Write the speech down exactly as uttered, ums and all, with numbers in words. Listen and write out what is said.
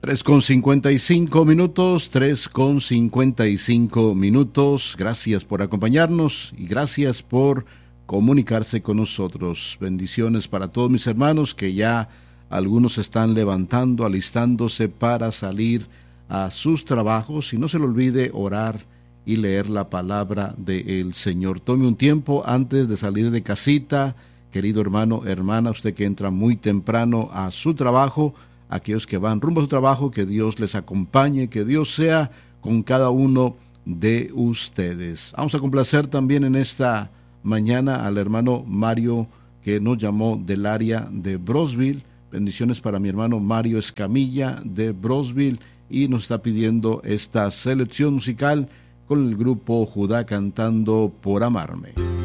Tres con cincuenta y cinco minutos, tres con cincuenta y cinco minutos. Gracias por acompañarnos y gracias por comunicarse con nosotros. Bendiciones para todos mis hermanos que ya algunos están levantando, alistándose para salir a sus trabajos. Y no se le olvide orar y leer la palabra del Señor. Tome un tiempo antes de salir de casita, querido hermano, hermana, usted que entra muy temprano a su trabajo, aquellos que van rumbo a su trabajo, que Dios les acompañe, que Dios sea con cada uno de ustedes. Vamos a complacer también en esta mañana al hermano Mario, que nos llamó del área de Brownsville. Bendiciones para mi hermano Mario Escamilla de Brownsville, y nos está pidiendo esta selección musical con el grupo Judá cantando Por Amarme.